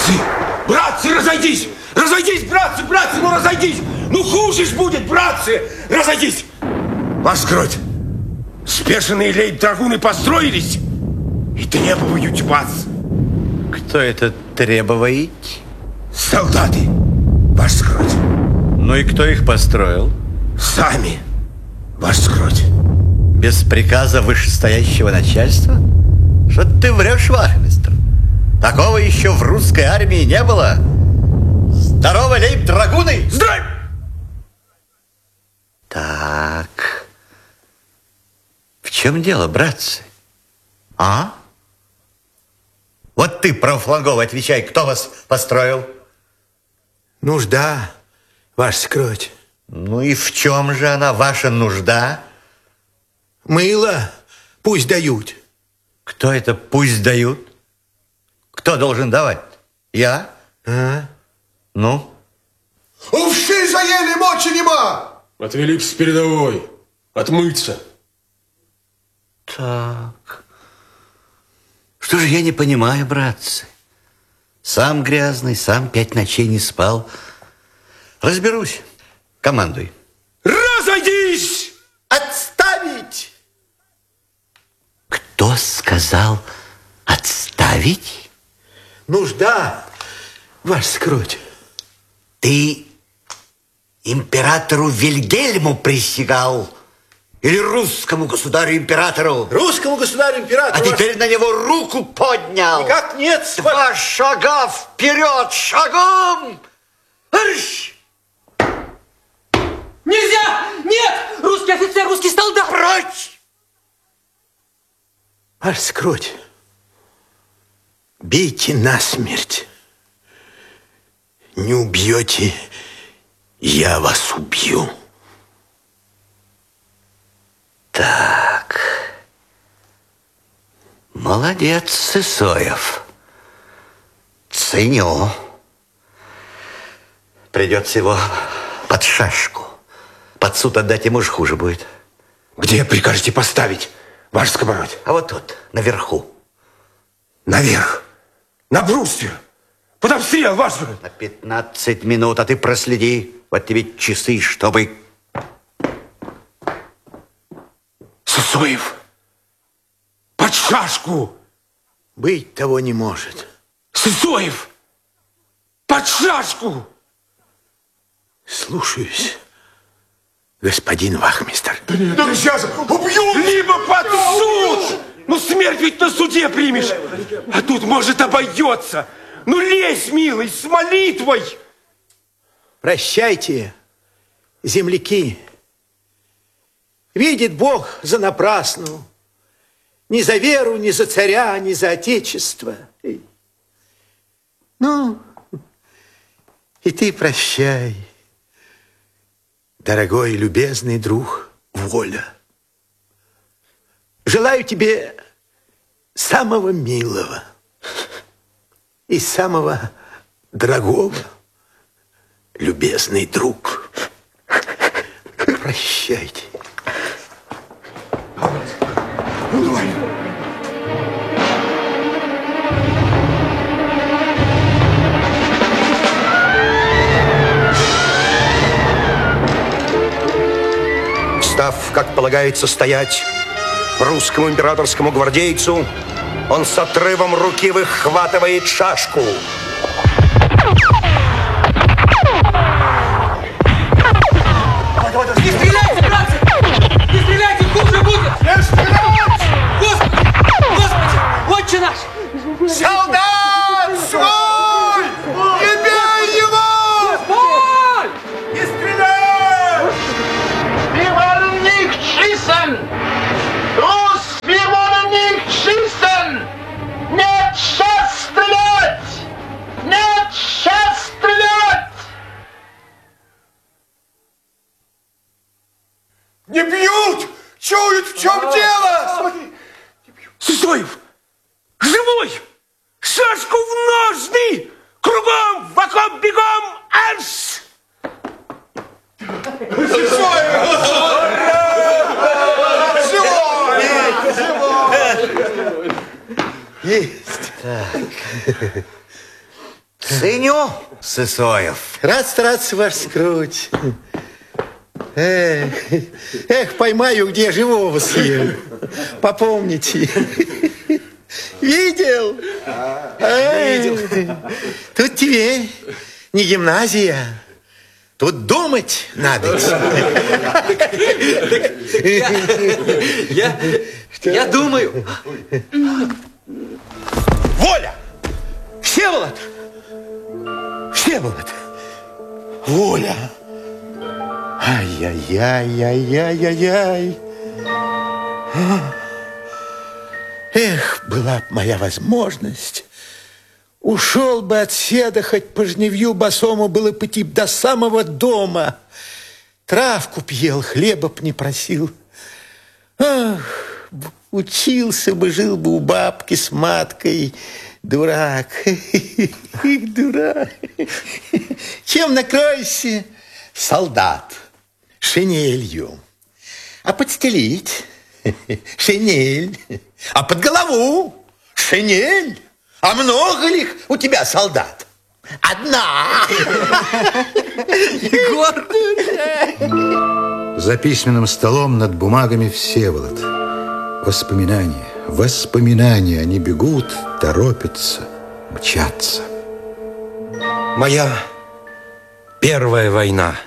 Братцы! Братцы, разойдись! Разойдись, братцы, братцы, ну разойдись! Ну хуже ж будет, братцы! Разойдись! Ваш грудь! Спешенные лейб-драгуны построились и требуют вас. Кто это требует? Солдаты, ваш грудь. Ну и кто их построил? Сами, ваш грудь. Без приказа вышестоящего начальства? Что ты врешь, вахмистр? Такого еще в русской армии не было. Здорово, лейб-драгуны! Здравия! Так. В чем дело, братцы? А? Вот ты, правофланговый, отвечай, кто вас построил? Нужда, ваша скроть. Ну и в чем же она, ваша нужда? Мыло пусть дают. Кто это пусть дают? Кто должен давать? Я? А? Ну? Увши заели, мочи нема! Отвели с передовой. Отмыться. Так. Что же я не понимаю, братцы? Сам грязный, сам 5 ночей не спал. Разберусь. Командуй. Разойдись! Отставить! Кто сказал отставить? Нужда, ваша скроть. Ты императору Вильгельму присягал? Или русскому государю-императору? Русскому государю-императору. А теперь на него руку поднял. Никак нет. 2 шага вперед, шагом! Арш! Нельзя! Нет! Русский офицер, русский солдат! Прочь! Ваша скроть. Бейте насмерть. Не убьете, я вас убью. Так. Молодец, Сысоев. Ценю. Придется его под шашку. Под суд отдать ему же хуже будет. Где прикажете поставить, ваш сковородь? А вот тут, наверху. Наверх. На бруствер. Под обстрел, ваш грудь. На 15 минут, а ты проследи. Вот тебе часы, чтобы... Сысоев. Под шашку. Быть того не может. Сысоев. Под шашку. Слушаюсь, господин вахмистр. Да сейчас убьют! Либо под суд. Ну, смерть ведь на суде примешь. А тут, может, обойдется. Ну, лезь, милый, с молитвой. Прощайте, земляки. Видит Бог за напрасну. Ни за веру, ни за царя, ни за отечество. Ну, и ты прощай, дорогой и любезный друг Воля. Желаю тебе самого милого и самого дорогого, любезный друг. Прощайте. Став, как полагается, стоять русскому императорскому гвардейцу, он с отрывом руки выхватывает шашку. Не стреляйте, братцы! Не стреляйте, хуже будет! Не стрелять! Господи! Господи! Отче наш! Солдат! Свой! Не бей его! Боль! Не стреляй! Wir wollen nicht schießen! Los, wir wollen nicht schießen! Нет сейчас стрелять! Нет сейчас стрелять! Не бьют! Чуют, в чем дело! Смотри! Сысоев! Живой! Шашку в ножны! Кругом, в окоп, бегом! Арш! Есть. Ценю, Сысоев. Рад стараться, ваш скруть. Эх, поймаю, где живого съем. Попомните. Видел? Видел. Тут тебе не гимназия. Тут думать надо. Я думаю. Воля! Всеволод! Всеволод! Воля! Ай-яй-яй-яй-яй-яй-яй. Эх, была б моя возможность. Ушел бы от седа, хоть по жневью босому было бы идти до самого дома. Травку б ел, хлеба б не просил. Ах, учился бы, жил бы у бабки с маткой. Дурак. Дурак. Чем накроешься? Солдат. Шинелью. А подстелить? Шинель. А под голову? Шинель. А много ли их у тебя солдат? Одна. Егор! За письменным столом над бумагами Всеволод. Воспоминания, воспоминания. Они бегут, торопятся, мчатся. Моя первая война.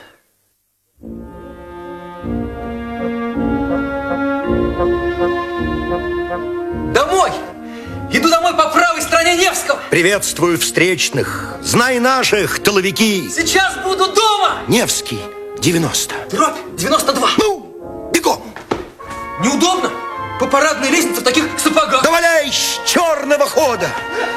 Домой! Иду домой по правой стороне Невского! Приветствую встречных. Знай наших, тыловики. Сейчас буду дома! Невский, 90. Дробь 92. Ну, бегом. Неудобно. По парадной лестнице в таких сапогах. Да валяй с черного хода.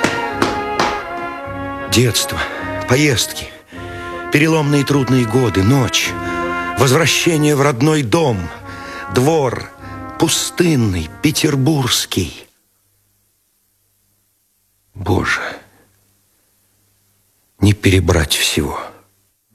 Детство, поездки, переломные трудные годы, ночь, возвращение в родной дом, двор, пустынный, петербургский. Боже, не перебрать всего.